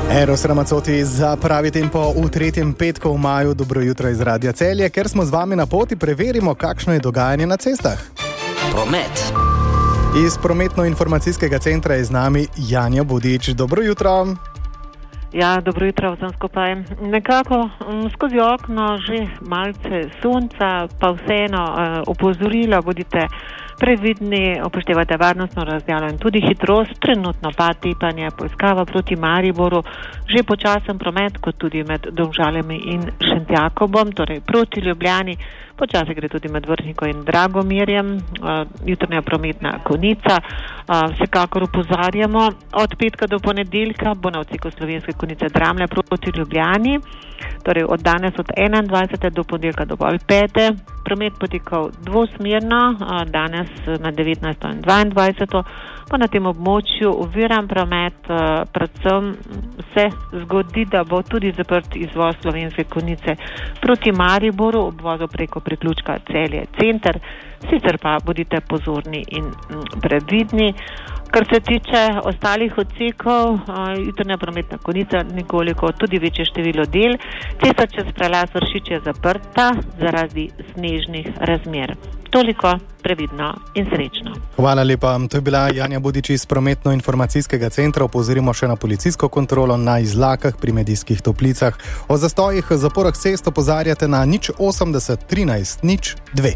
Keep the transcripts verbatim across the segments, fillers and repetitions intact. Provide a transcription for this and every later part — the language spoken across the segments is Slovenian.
Eros Ramazzotti za pravi tempo v tretjem petku v maju. Dobro jutro iz Radia Celje, ker smo z vami na poti, preverimo, kakšno je dogajanje na cestah. Promet. Iz prometno-informacijskega centra je z nami Janja Budič. Dobro jutro. Ja, dobro jutro vsem skupaj. Nekako m, skozi okno že malce sonca, pa vseeno uh, opozorila, bodite previdni, upoštevajte varnostno razdaljo in tudi hitrost. Trenutno pa tepanje poiskava proti Mariboru, že počasen promet, kot tudi med Domžalami in Šentjakobom, torej proti Ljubljani. Počasi gre tudi med Vrhniko in Dragomirjem, uh, jutranja prometna konica. Uh, vsekakor upozarjamo, od petka do ponedeljka bo na odseku Slovenske konice Dramlje proti Ljubljani, torej od danes od enaindvajsetega do ponedeljka do pol pete. Promet potekal dvosmerno, uh, danes med devetnajsto in dvaindvajseto pa na tem območju oviran promet, uh, predvsem se zgodi, da bo tudi zaprt izvoz Slovenske konice proti Mariboru, obvozu preko priključka Celje center, sicer pa bodite pozorni in mm, previdni. Kar se tiče ostalih odsekov, uh, jutranja prometna konica nekoliko tudi večje število del, cesta čez prelaz Vršič je zaprta zaradi snežnih razmer. Toliko, previdno in srečno. Hvala lepa. To je bila Janja Budič iz prometno-informacijskega centra. Opozorimo še na policijsko kontrolo na Izlakah pri Medijskih Toplicah. O zastojih, zaporah cest opozarjate na nič osemdeset trinajst nič dve.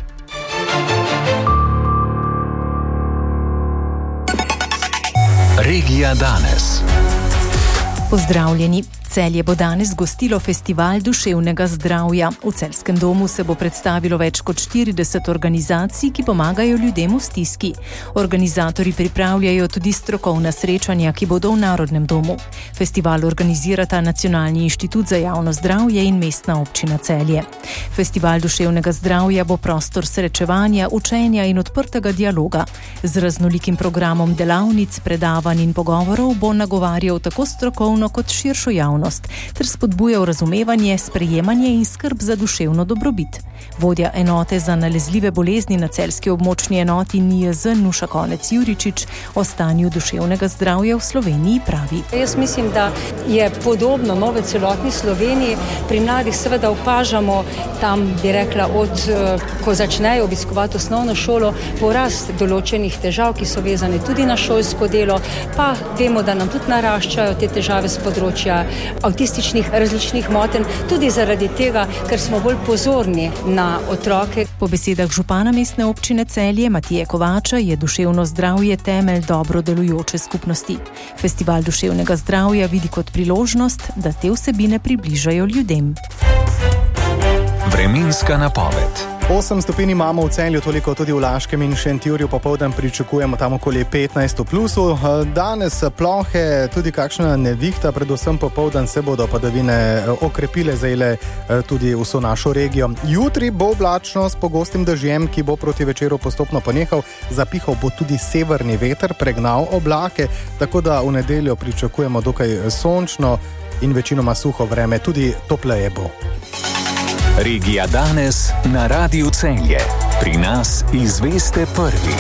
Regija danes. Pozdravljeni. Celje bo danes gostilo festival duševnega zdravja. V Celjskem domu se bo predstavilo več kot štirideset organizacij, ki pomagajo ljudem v stiski. Organizatorji pripravljajo tudi strokovna srečanja, ki bodo v Narodnem domu. Festival organizirata Nacionalni inštitut za javno zdravje in Mestna občina Celje. Festival duševnega zdravja bo prostor srečevanja, učenja in odprtega dialoga. Z raznolikim programom delavnic, predavanj in pogovorov bo nagovarjal tako strokovno kot širšo javnost ter spodbujal razumevanje, sprejemanje in skrb za duševno dobrobit. Vodja enote za nalezljive bolezni na celjski območni enoti N I J Z Nuša Konec Juričič o stanju duševnega zdravja v Sloveniji pravi. Jaz mislim, da je podobno no, v celotni Sloveniji. Pri mladih seveda opažamo tam, bi rekla, od ko začnejo obiskovati osnovno šolo, porast določenih težav, ki so vezane tudi na šolsko delo, pa vemo, da nam tudi naraščajo te težave z področja avtističnih različnih motenj, tudi zaradi tega, ker smo bolj pozorni na otroke. Po besedah župana Mestne občine Celje Matije Kovača je duševno zdravje temelj dobro delujoče skupnosti. Festival duševnega zdravja vidi kot priložnost, da te vsebine približajo ljudem. Vremenska napoved. osem stopinj imamo v Celju, toliko tudi v Laškem in Šentjurju. Popoldan pričakujemo tam okoli petnajst v plusu. Danes plohe, tudi kakšna nevihta, predvsem popoldan se bodo padavine okrepile, zajele tudi vso našo regijo. Jutri bo oblačno s pogostim dežjem, ki bo proti večeru postopno ponehal. Zapihal bo tudi severni veter, pregnal oblake, tako da v nedeljo pričakujemo dokaj sončno in večinoma suho vreme, tudi topleje bo. Regija danes na Radiu Celje. Pri nas izveste prvi.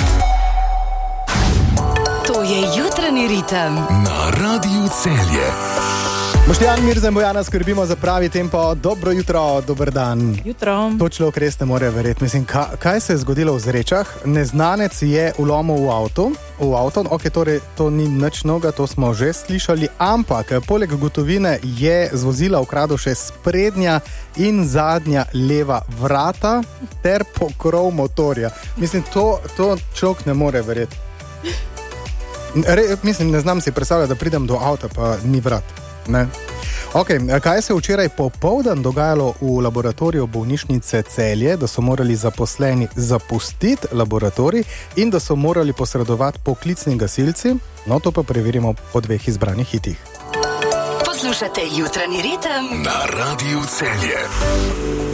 To je jutranji ritem Na Radiu Celje. Boštjan Mirza in Bojana skrbimo za pravi tempo. Dobro jutro, dober dan. Jutro. To človek res ne more verjeti. Mislim, kaj, kaj se je zgodilo v Zrečah? Neznanec je vlomil v avto. V avto, ok, torej to ni nič novega, to smo že slišali, ampak poleg gotovine je z vozila ukradel še sprednja in zadnja leva vrata ter pokrov motorja. Mislim, to, to človek ne more verjeti. Re, mislim, ne znam si predstavljati, da pridem do avta, pa ni vrat. Ne. Ok, kaj se je včeraj popoldan dogajalo v laboratoriju bolnišnice Celje, da so morali zaposleni zapustiti laboratorij in da so morali posredovati poklicni gasilci? No, to pa preverimo po dveh izbranih hitih. Poslušate jutranji ritem Na Radiu Celje.